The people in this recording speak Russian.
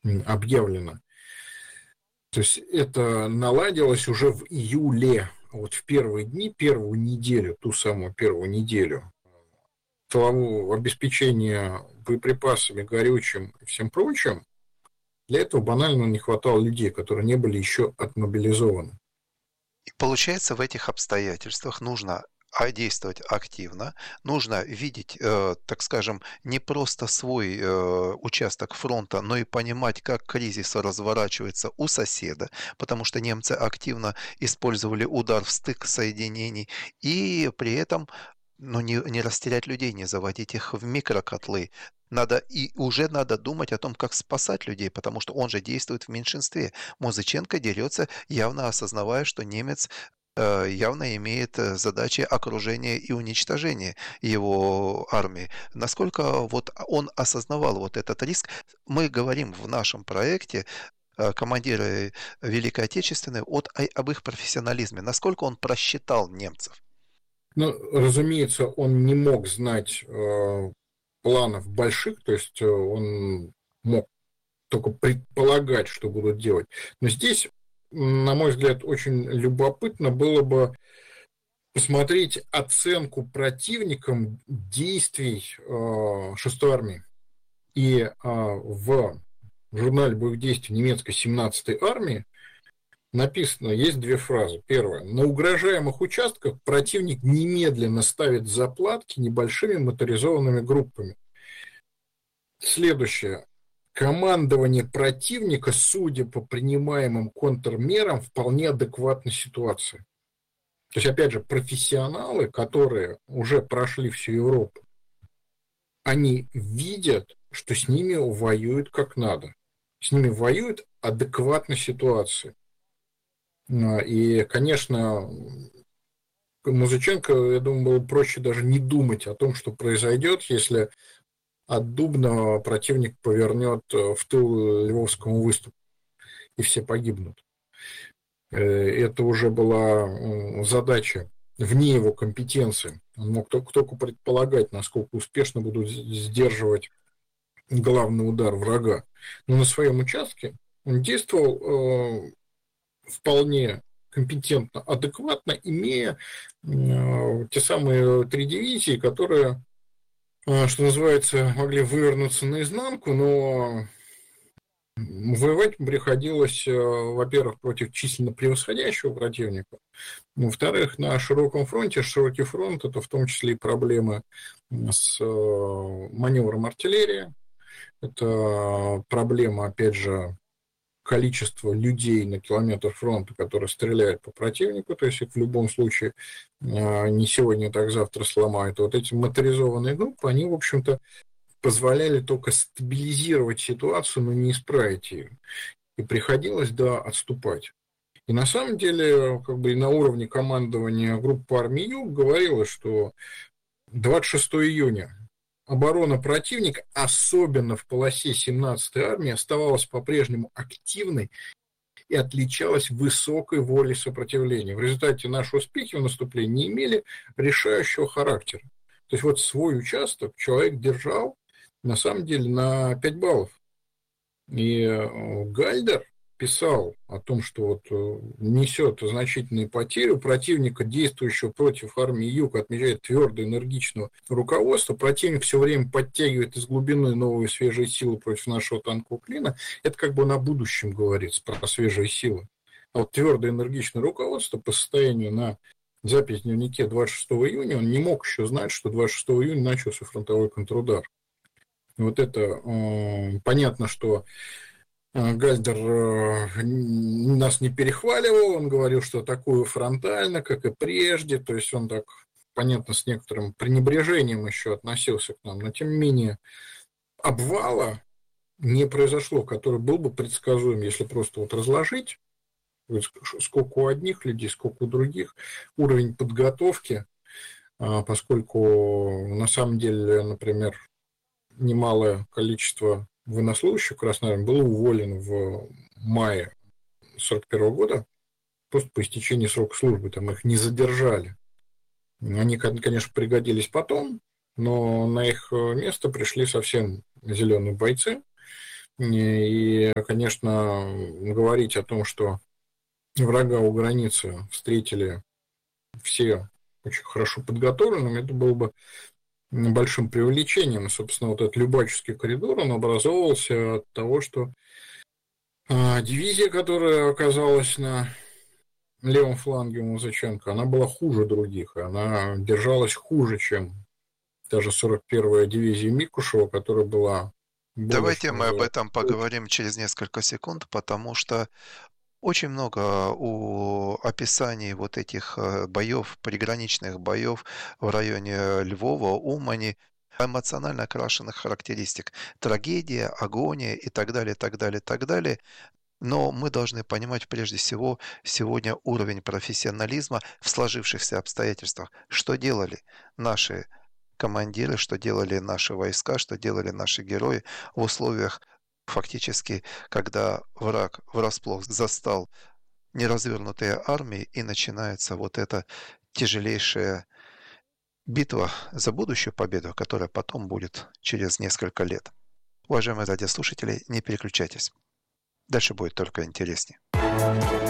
объявлено. То есть это наладилось уже в июле. Вот в первые дни, первую неделю, ту самую первую неделю тылового обеспечения боеприпасами, горючим и всем прочим, для этого банально не хватало людей, которые не были еще отмобилизованы. И получается, в этих обстоятельствах нужно действовать активно, нужно видеть, так скажем, не просто свой участок фронта, но и понимать, как кризис разворачивается у соседа, потому что немцы активно использовали удар в стык соединений, и при этом не растерять людей, не заводить их в микрокотлы. Уже надо думать о том, как спасать людей, потому что он же действует в меньшинстве. Музыченко дерется, явно осознавая, что немец явно имеет задачи окружения и уничтожения его армии. Насколько вот он осознавал вот этот риск, мы говорим в нашем проекте командиры Великой Отечественной об их профессионализме. Насколько он просчитал немцев? Ну, разумеется, он не мог знать планов больших, то есть он мог только предполагать, что будут делать. Но здесь, на мой взгляд, очень любопытно было бы посмотреть оценку противникам действий 6-й армии. И в журнале боевых действий немецкой 17-й армии написано, есть две фразы. Первая. На угрожаемых участках противник немедленно ставит заплатки небольшими моторизованными группами. Следующее. Командование противника, судя по принимаемым контрмерам, вполне адекватна ситуации. То есть, опять же, профессионалы, которые уже прошли всю Европу, они видят, что с ними воюют как надо. С ними воюют адекватно ситуации. И, конечно, Музыченко, я думаю, было проще даже не думать о том, что произойдет, если от Дубна противник повернет в тыл Львовскому выступу, и все погибнут. Это уже была задача вне его компетенции. Он мог только предполагать, насколько успешно будут сдерживать главный удар врага. Но на своем участке он действовал вполне компетентно, адекватно, имея те самые 3 дивизии, которые, что называется, могли вывернуться наизнанку, но воевать приходилось, во-первых, против численно превосходящего противника, во-вторых, на широком фронте. Широкий фронт – это в том числе и проблемы с маневром артиллерии, это проблема, опять же, количество людей на километр фронта, которые стреляют по противнику, то есть их в любом случае не сегодня, так завтра сломают. Вот эти моторизованные группы, они, в общем-то, позволяли только стабилизировать ситуацию, но не исправить ее. И приходилось, да, отступать. И на самом деле, как бы и на уровне командования группы армии Юг говорилось, что 26 июня оборона противника, особенно в полосе 17-й армии, оставалась по-прежнему активной и отличалась высокой волей сопротивления. В результате наши успехи в наступлении не имели решающего характера. То есть вот свой участок человек держал на самом деле на 5 баллов. И Гальдер писал о том, что вот несет значительные потери. У противника, действующего против армии Юг, отмечает твердо энергичного руководства. Противник все время подтягивает из глубины новые свежие силы против нашего танкового клина. Это как бы на будущем говорится про свежие силы. А вот твердо энергичное руководство по состоянию на запись в дневнике 26 июня, он не мог еще знать, что 26 июня начался фронтовой контрудар. Вот это понятно, что Гальдер нас не перехваливал, он говорил, что атакую фронтально, как и прежде, то есть он так, понятно, с некоторым пренебрежением еще относился к нам, но тем не менее обвала не произошло, который был бы предсказуем, если просто вот разложить, сколько у одних людей, сколько у других, уровень подготовки, поскольку на самом деле, например, немалое количество военнослужащих Красной Армии было уволено в мае 1941 года, просто по истечении срока службы, там их не задержали. Они, конечно, пригодились потом, но на их место пришли совсем зеленые бойцы, и конечно, говорить о том, что врага у границы встретили все очень хорошо подготовленным, это было бы большим преувеличением. Собственно, вот этот Любачевский коридор, он образовывался от того, что дивизия, которая оказалась на левом фланге у Музыченко, она была хуже других, она держалась хуже, чем даже 41-я дивизия Микушева, которая была более, Давайте что мы об называется, этом поговорим через несколько секунд, потому что очень много у описаний вот этих боев, приграничных боев в районе Львова, Умани, эмоционально окрашенных характеристик. Трагедия, агония и так далее, так далее, так далее. Но мы должны понимать прежде всего сегодня уровень профессионализма в сложившихся обстоятельствах. Что делали наши командиры, что делали наши войска, что делали наши герои в условиях фактически, когда враг врасплох застал неразвернутые армии и начинается вот эта тяжелейшая битва за будущую победу, которая потом будет через несколько лет. Уважаемые радиослушатели, не переключайтесь. Дальше будет только интереснее.